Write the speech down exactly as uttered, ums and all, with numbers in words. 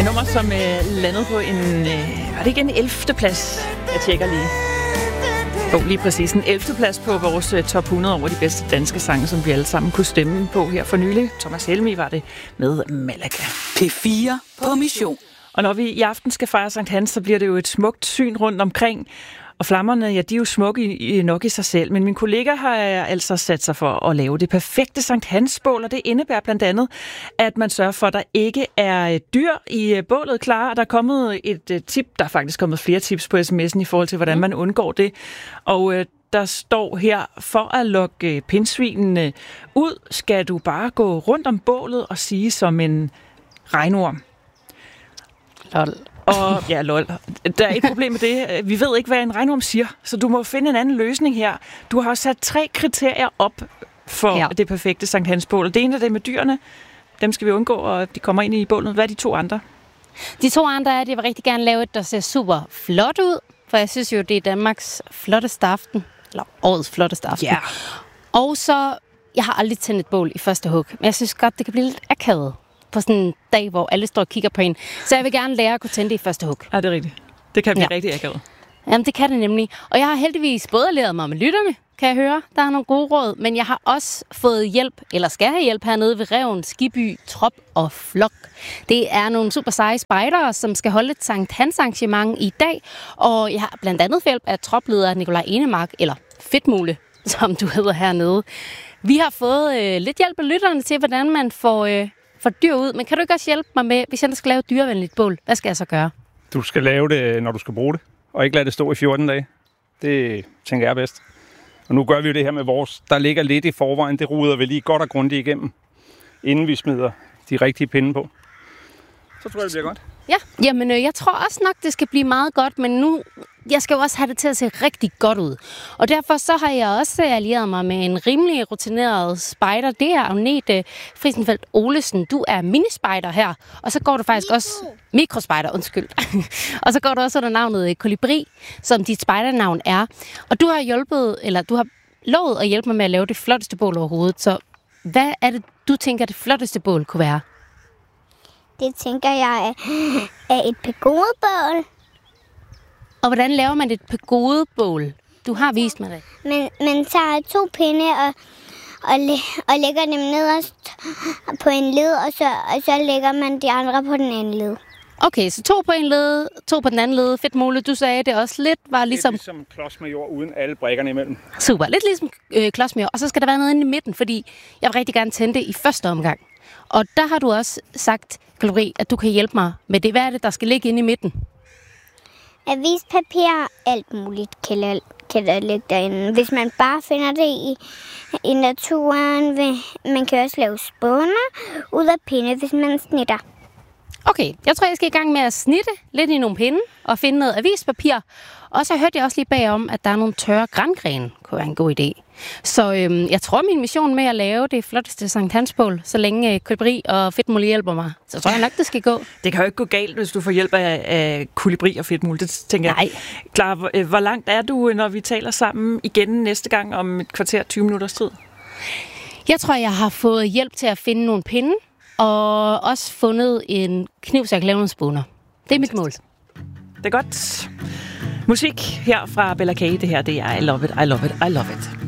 Et nummer, som øh, landede på en, øh, var det ikke en ellevte plads? Jeg tjekker lige. Jo, oh, lige præcis. En ellevte plads på vores uh, top hundrede over de bedste danske sange, som vi alle sammen kunne stemme på her for nylig. Thomas Helmig var det med Malaga. P fire på mission. Og når vi i aften skal fejre Sankt Hans, så bliver det jo et smukt syn rundt omkring. Og flammerne, ja, de er jo smukke i, i, nok i sig selv. Men min kollega har altså sat sig for at lave det perfekte Sankt Hans-bål, og det indebærer blandt andet, at man sørger for, at der ikke er dyr i bålet klar. Der er kommet et tip, der er faktisk kommet flere tips på sms'en i forhold til, hvordan man undgår det. Og øh, der står her, for at lokke pindsvinene ud, skal du bare gå rundt om bålet og sige som en regnorm. Lol. Og ja, lol. Der er et problem med det. Vi ved ikke, hvad en regnorm siger, så du må finde en anden løsning her. Du har sat tre kriterier op for ja. det perfekte Sankt Hans-bål. Det ene er det med dyrene. Dem skal vi undgå, og de kommer ind i bålet. Hvad er de to andre? De to andre er, at jeg vil rigtig gerne lave et, der ser super flot ud. For jeg synes jo, det er Danmarks flotteste aften. Eller årets flotteste aften. Ja. Og så, jeg har aldrig tændt et bål i første hug. Men jeg synes godt, det kan blive lidt akavet på sådan en dag, hvor alle står og kigger på en. Så jeg vil gerne lære at kunne tænde det i første hug. Ja, det er rigtigt. Det kan blive ja. rigtig akavet. Jamen, det kan det nemlig. Og jeg har heldigvis både lært mig med lytterne, kan jeg høre. Der er nogle gode råd. Men jeg har også fået hjælp, eller skal have hjælp hernede ved Reven, Skiby, Trop og Flok. Det er nogle super seje spejdere, som skal holde et Sankt Hans arrangement i dag. Og jeg har blandt andet hjælp af tropleder Nikolaj Enemark, eller Fedtmule, som du hedder hernede. Vi har fået øh, lidt hjælp af lytterne til, hvordan man får... Øh, for dyr ud, men kan du ikke også hjælpe mig med, hvis jeg skal lave et dyrevenligt bål? Hvad skal jeg så gøre? Du skal lave det, når du skal bruge det, og ikke lade det stå i fjorten dage. Det tænker jeg bedst. Og nu gør vi jo det her med vores, der ligger lidt i forvejen, det ruder vi lige godt og grundigt igennem, inden vi smider de rigtige pinde på. Så tror jeg, det bliver godt. Ja, jamen øh, jeg tror også nok, det skal blive meget godt, men nu, jeg skal jo også have det til at se rigtig godt ud. Og derfor så har jeg også allieret mig med en rimelig rutineret spejder. Det er Agnete Friesenfeldt Olesen. Du er minispejder her, og så går du faktisk Mikro. også... Mikrospejder, undskyld. Og så går du også under navnet Kolibri, som dit spejdernavn er. Og du har hjulpet, eller du har lovet at hjælpe mig med at lave det flotteste bål overhovedet. Så hvad er det, du tænker, det flotteste bål kunne være? Det tænker jeg er et pagodebål. Og hvordan laver man et pagodebål? Du har vist mig det. Men man tager to pinde og, og, og lægger dem nederst på en led, og så, og så lægger man de andre på den anden led. Okay, så to på en led, to på den anden led. Fedtmule, du sagde det også lidt var ligesom... Lidt ligesom klods med jord uden alle brækkerne imellem. Super, lidt ligesom øh, klods med jord. Og så skal der være noget inde i midten, fordi jeg vil rigtig gerne tænde det i første omgang. Og der har du også sagt, Kolibri, at du kan hjælpe mig med det. Hvad er det, der skal ligge inde i midten? Avispapir, alt muligt kan der, kan der ligge derinde. Hvis man bare finder det i, i naturen, vil, man kan også lave spåner ud af pinde, hvis man snitter. Okay, jeg tror, jeg skal i gang med at snitte lidt i nogle pinde og finde noget avispapir. Og så hørte jeg også lige bagom, at der er nogle tørre grangrene, kunne være en god idé. Så øhm, jeg tror, min mission med at lave det flotteste Sankt Hans-bål, så længe øh, Kolibri og Fedtmule hjælper mig, så tror jeg nok, det skal gå. Det kan jo ikke gå galt, hvis du får hjælp af, af Kolibri og Fedtmule. Det tænker jeg. Nej. Klar, hvor, hvor langt er du, når vi taler sammen igen næste gang om et kvarter, tyve minutters tid? Jeg tror, jeg har fået hjælp til at finde nogle pinde, og også fundet en kniv, så jeg kan lave nogle spåner. Det er mit mål. Det er godt. Musik her fra Bella K. Det her, det er I Love It, I Love It, I Love It.